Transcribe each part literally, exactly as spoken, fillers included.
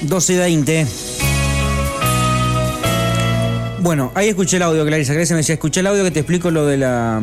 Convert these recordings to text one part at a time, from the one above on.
doce veinte. Bueno, ahí escuché el audio, Clarisa. Clarisa me decía, escuché el audio que te explico lo de la...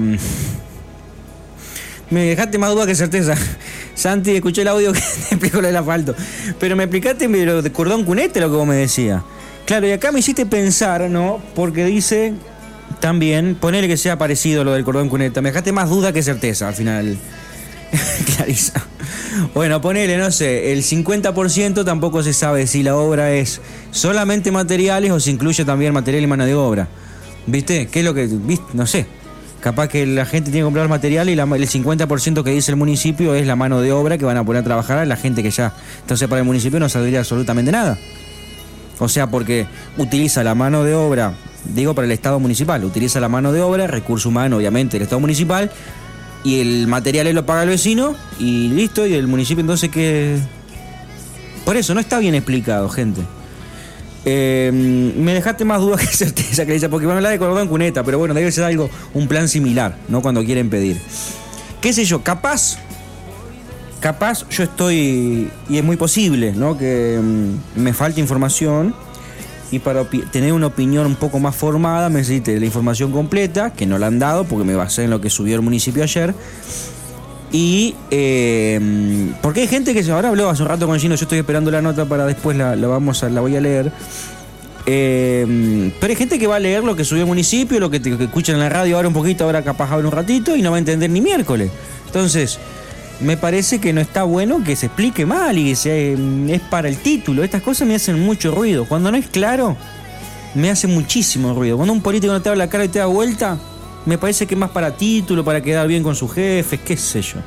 Me dejaste más duda que certeza. Santi, escuché el audio que te explico lo del asfalto. Pero me explicaste lo de cordón cunete, lo que vos me decías. Claro, y acá me hiciste pensar, ¿no? Porque dice también, ponele que sea parecido lo del cordón cuneta. Me dejaste más duda que certeza al final. Clarisa. Bueno, ponele, no sé, el cincuenta por ciento tampoco se sabe si la obra es solamente materiales o si incluye también material y mano de obra. ¿Viste? ¿Qué es lo que...? ¿Viste? No sé. Capaz que la gente tiene que comprar material y la, el cincuenta por ciento que dice el municipio es la mano de obra que van a poner a trabajar a la gente que ya... Entonces para el municipio no saldría absolutamente nada. O sea, porque utiliza la mano de obra, digo para el Estado municipal, utiliza la mano de obra, recurso humano obviamente del Estado municipal, y el material lo paga el vecino y listo, y el municipio entonces que... Por eso, no está bien explicado, gente. Eh, me dejaste más dudas que certeza, que dice, porque van a hablar de cordón cuneta, pero bueno, debe ser algo, un plan similar, ¿no? Cuando quieren pedir. ¿Qué sé yo? Capaz, capaz yo estoy, y es muy posible, ¿no? Que um, me falte información, y para opi- tener una opinión un poco más formada me necesite la información completa, que no la han dado, porque me basé en lo que subió el municipio ayer. Y eh, porque hay gente que ahora habló hace un rato con Gino, yo estoy esperando la nota para después la, la vamos a, la voy a leer. Eh, pero hay gente que va a leer lo que subió el municipio, lo que, te, que escuchan en la radio ahora un poquito, ahora capaz ahora un ratito, y no va a entender ni miércoles. Entonces, me parece que no está bueno que se explique mal y que se, es para el título. Estas cosas me hacen mucho ruido. Cuando no es claro, me hace muchísimo ruido. Cuando un político no te da la cara y te da vuelta, me parece que es más para título, para quedar bien con sus jefes, qué sé yo.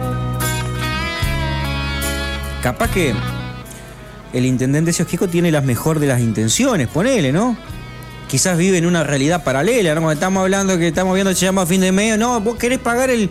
Capaz que el intendente Siosquico tiene las mejor de las intenciones, ponele, ¿no? Quizás vive en una realidad paralela, ¿no? Cuando estamos hablando que estamos viendo que se llama fin de mes, no, vos querés pagar el...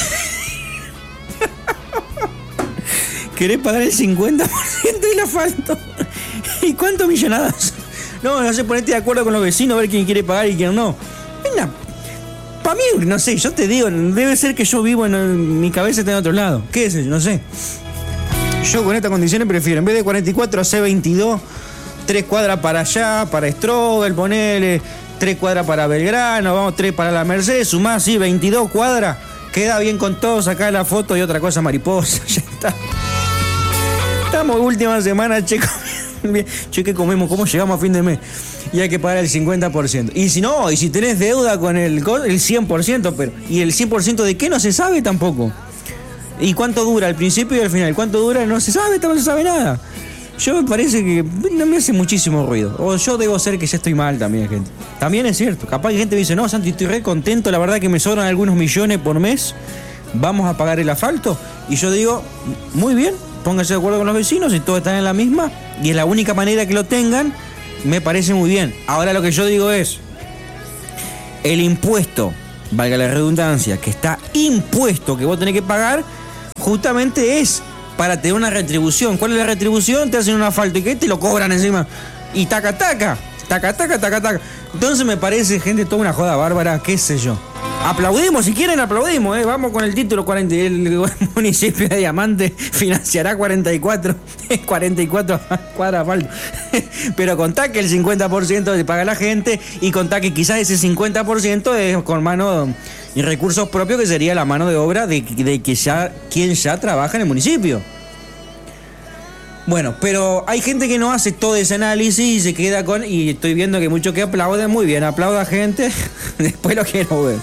querés pagar el cincuenta por ciento del asfalto. ¿Y cuántos millonadas? No, no sé, ponete de acuerdo con los vecinos, a ver quién quiere pagar y quién no. Venga. Para mí, no sé, yo te digo, debe ser que yo vivo en, en mi cabeza está en otro lado. ¿Qué es eso? No sé. Yo con estas condiciones prefiero, en vez de cuarenta y cuatro, hacer veintidós, tres cuadras para allá, para Strobel, ponele, tres cuadras para Belgrano, vamos, tres para la Mercedes, sumás, sí, veintidós cuadras, queda bien con todo, sacá la foto y otra cosa mariposa, ya está. Estamos última semana, che, che, ¿qué comemos? ¿Cómo llegamos a fin de mes? Y hay que pagar el cincuenta por ciento. Y si no, y si tenés deuda con el, el cien por ciento, pero ¿y el cien por ciento de qué? No se sabe tampoco. ¿Y cuánto dura al principio y al final? ¿Cuánto dura? No se sabe, no se sabe nada. Yo me parece que no me hace muchísimo ruido. O yo debo ser que ya estoy mal también, gente. También es cierto. Capaz que gente me dice, no, Santi, estoy re contento, la verdad que me sobran algunos millones por mes. Vamos a pagar el asfalto. Y yo digo, muy bien, pónganse de acuerdo con los vecinos y todos están en la misma. Y es la única manera que lo tengan. Me parece muy bien. Ahora lo que yo digo es, el impuesto, valga la redundancia, que está impuesto que vos tenés que pagar, justamente es para tener una retribución. ¿Cuál es la retribución? Te hacen un asfalto y que te lo cobran encima. Y taca, taca, taca, taca, taca, taca. Entonces me parece, gente, toda una joda bárbara, qué sé yo. Aplaudimos, si quieren aplaudimos, ¿eh? Vamos con el título cuarenta. El municipio de Diamante financiará cuarenta y cuatro, cuarenta y cuatro cuadras asfalto. Pero contá que el cincuenta por ciento le paga la gente y contá que quizás ese cincuenta por ciento es con mano y recursos propios, que sería la mano de obra de, de que ya, quien ya trabaja en el municipio. Bueno, pero hay gente que no hace todo ese análisis y se queda con... Y estoy viendo que muchos que aplauden, muy bien, aplauda gente, después lo quiero ver.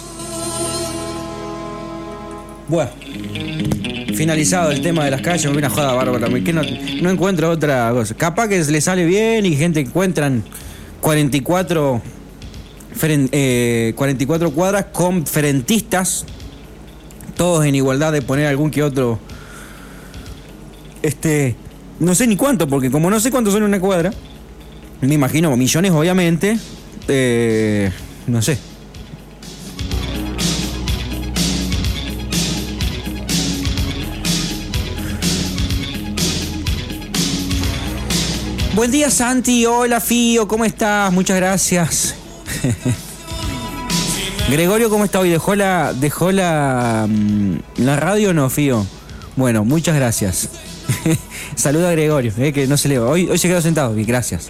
Bueno, finalizado el tema de las calles, me viene una joda bárbara, que no, no encuentro otra cosa. Capaz que le sale bien y gente encuentran cuarenta y cuatro, eh, cuarenta y cuatro cuadras con frentistas, todos en igualdad de poner algún que otro... Este... No sé ni cuánto, porque como no sé cuánto son una cuadra, me imagino millones, obviamente. Eh, no sé. Buen día, Santi. Hola, Fío. ¿Cómo estás? Muchas gracias. Gregorio, ¿cómo está hoy? ¿Dejó la, dejó la, la radio o no, Fío? Bueno, muchas gracias. Saluda a Gregorio, eh, que no se le va. Hoy, hoy se quedó sentado. Bien, gracias.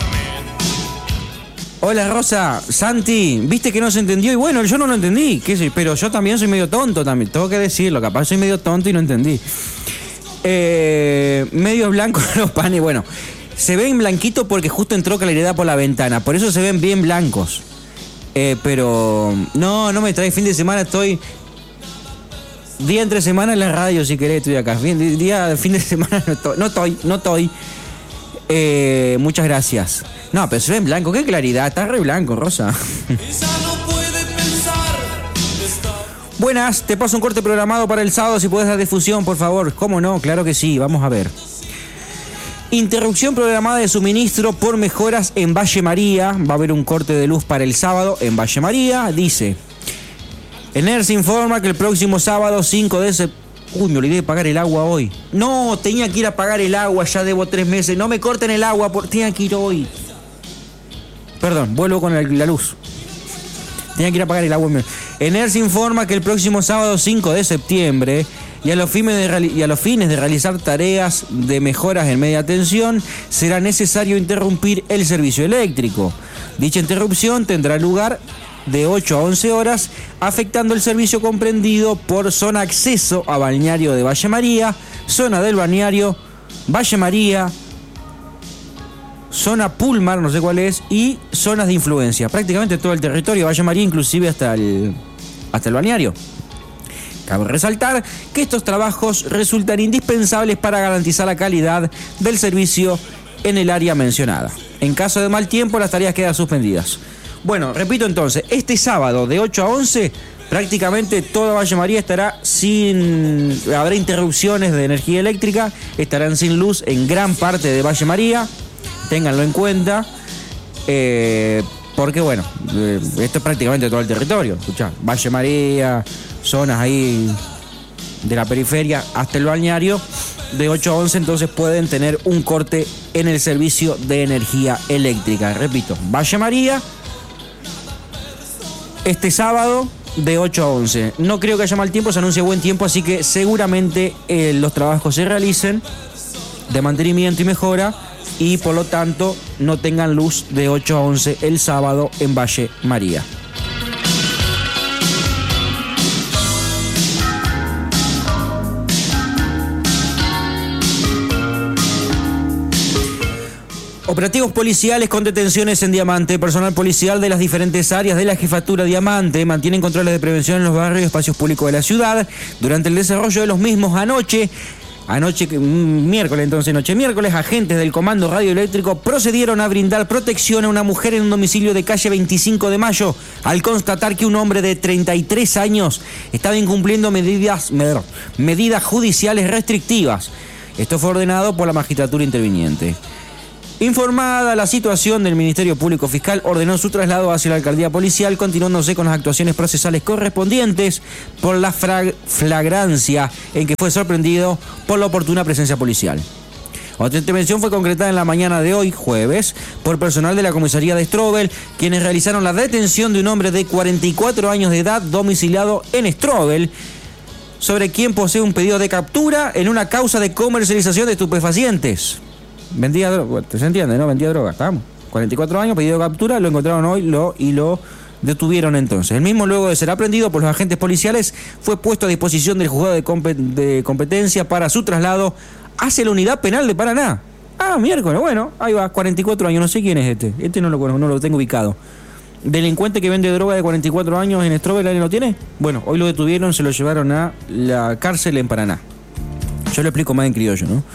Hola Rosa, Santi, viste que no se entendió y bueno, yo no lo entendí, qué sé, pero yo también soy medio tonto, también tengo que decirlo, capaz soy medio tonto y no entendí. Eh, medio blanco los panes, bueno, se ven blanquitos porque justo entró claridad por la ventana, por eso se ven bien blancos. Eh, pero no, no me trae fin de semana, estoy día entre semana en la radio si querés, estoy acá, fin, día, fin de semana no estoy, no estoy, no estoy. Eh, muchas gracias. No, pero se ve en blanco, qué claridad, está re blanco, Rosa. Buenas, te paso un corte programado para el sábado, si puedes dar difusión, por favor. ¿Cómo no? Claro que sí, vamos a ver. Interrupción programada de suministro por mejoras en Valle María. Va a haber un corte de luz para el sábado en Valle María. Dice, el N E R se informa que el próximo sábado cinco de septiembre... Uy, me olvidé de pagar el agua hoy. No, tenía que ir a pagar el agua, ya debo tres meses. No me corten el agua, por... tenía que ir hoy. Perdón, vuelvo con la, la luz. Tenía que ir a pagar el agua. El N E R se informa que el próximo sábado cinco de septiembre y a, los fines de reali- y a los fines de realizar tareas de mejoras en media tensión será necesario interrumpir el servicio eléctrico. Dicha interrupción tendrá lugar de ocho a once horas, afectando el servicio comprendido por zona acceso a balneario de Valle María, zona del balneario, Valle María, zona Pulmar, no sé cuál es, y zonas de influencia. Prácticamente todo el territorio, Valle María, inclusive hasta el, hasta el balneario. Cabe resaltar que estos trabajos resultan indispensables para garantizar la calidad del servicio en el área mencionada. En caso de mal tiempo, las tareas quedan suspendidas. Bueno, repito entonces, este sábado de ocho a once, prácticamente toda Valle María estará sin... Habrá interrupciones de energía eléctrica, estarán sin luz en gran parte de Valle María, ténganlo en cuenta, eh, porque bueno, eh, esto es prácticamente todo el territorio, escuchá, Valle María, zonas ahí de la periferia hasta el balneario, de ocho a once entonces pueden tener un corte en el servicio de energía eléctrica. Repito, Valle María, este sábado de ocho a once. No creo que haya mal tiempo, se anuncia buen tiempo, así que seguramente eh, los trabajos se realicen de mantenimiento y mejora y por lo tanto no tengan luz de ocho a once el sábado en Valle María. Operativos policiales con detenciones en Diamante. Personal policial de las diferentes áreas de la Jefatura Diamante mantienen controles de prevención en los barrios y espacios públicos de la ciudad. Durante el desarrollo de los mismos anoche, anoche miércoles entonces, noche miércoles, agentes del Comando Radioeléctrico procedieron a brindar protección a una mujer en un domicilio de calle veinticinco de mayo al constatar que un hombre de treinta y tres años estaba incumpliendo medidas, medidas judiciales restrictivas. Esto fue ordenado por la magistratura interviniente. Informada la situación del Ministerio Público Fiscal, ordenó su traslado hacia la alcaldía policial, continuándose con las actuaciones procesales correspondientes por la flagrancia en que fue sorprendido por la oportuna presencia policial. Otra intervención fue concretada en la mañana de hoy, jueves, por personal de la comisaría de Strobel, quienes realizaron la detención de un hombre de cuarenta y cuatro años de edad domiciliado en Strobel, sobre quien posee un pedido de captura en una causa de comercialización de estupefacientes. Vendía droga, ¿se entiende, no? Vendía droga, estamos. cuarenta y cuatro años, pedido de captura, lo encontraron hoy lo, y lo detuvieron entonces. El mismo, luego de ser aprendido por los agentes policiales, fue puesto a disposición del juzgado de, compet- de competencia para su traslado hacia la unidad penal de Paraná. Ah, miércoles, bueno, ahí va, cuarenta y cuatro años, no sé quién es este. Este no lo conozco, no lo tengo ubicado. Delincuente que vende droga de cuarenta y cuatro años en Strobel, ¿alguien lo tiene? Bueno, hoy lo detuvieron, se lo llevaron a la cárcel en Paraná. Yo lo explico más en criollo, ¿no?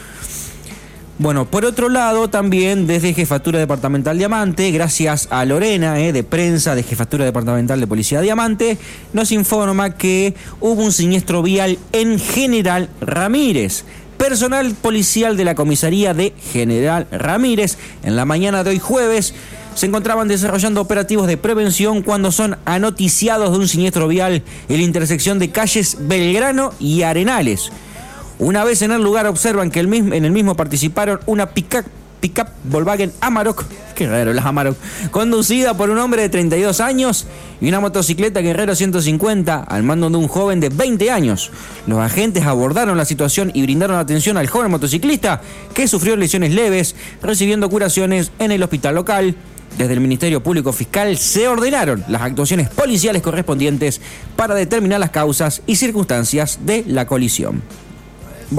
Bueno, por otro lado, también desde Jefatura Departamental Diamante, gracias a Lorena, eh, de prensa de Jefatura Departamental de Policía Diamante, nos informa que hubo un siniestro vial en General Ramírez. Personal policial de la comisaría de General Ramírez, en la mañana de hoy jueves, se encontraban desarrollando operativos de prevención cuando son anoticiados de un siniestro vial en la intersección de calles Belgrano y Arenales. Una vez en el lugar observan que el mismo, en el mismo participaron una pick-up pickup Volkswagen Amarok, qué raro las Amarok, conducida por un hombre de treinta y dos años y una motocicleta Guerrero ciento cincuenta al mando de un joven de veinte años. Los agentes abordaron la situación y brindaron atención al joven motociclista que sufrió lesiones leves, recibiendo curaciones en el hospital local. Desde el Ministerio Público Fiscal se ordenaron las actuaciones policiales correspondientes para determinar las causas y circunstancias de la colisión.